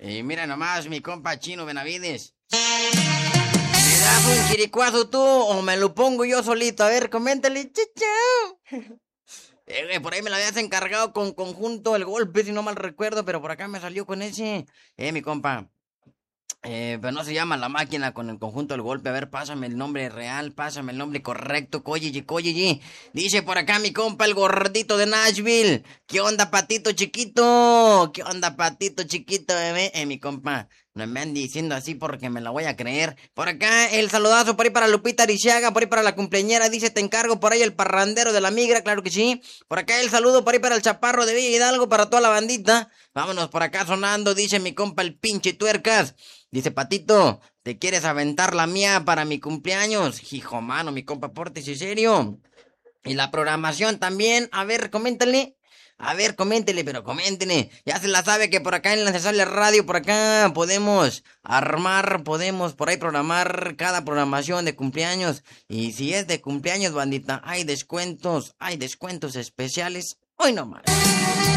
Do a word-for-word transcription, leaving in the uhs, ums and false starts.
Y mira nomás, mi compa Chino Benavides. ¿Me das un chiricuazo tú o me lo pongo yo solito? A ver, coméntale, chachao. Eh, por ahí me la habías encargado con Conjunto El Golpe, si no mal recuerdo, pero por acá me salió con ese. Eh, mi compa. Eh, pero no se llama La Máquina con el Conjunto El Golpe. A ver, pásame el nombre real, pásame el nombre correcto. Coyeye, coyeye. Dice por acá mi compa el gordito de Nashville. ¿Qué onda, patito chiquito? ¿Qué onda, patito chiquito, bebé? Eh, mi compa, no me anden diciendo así porque me la voy a creer. Por acá el saludazo por ahí para Lupita Ariciaga, por ahí para la cumpleañera. Dice, te encargo por ahí el parrandero de la migra, claro que sí. Por acá el saludo por ahí para el chaparro de Villa Hidalgo, para toda la bandita. Vámonos por acá sonando, dice mi compa el pinche tuercas. Dice, Patito, ¿te quieres aventar la mía para mi cumpleaños? Hijo mano, mi compa, pórtese serio. Y la programación también, a ver, coméntale. A ver, coméntele, pero coméntele. Ya se la sabe que por acá en la Necesaria Radio, por acá podemos armar, podemos por ahí programar cada programación de cumpleaños. Y si es de cumpleaños, bandita, hay descuentos, hay descuentos especiales. Hoy nomás.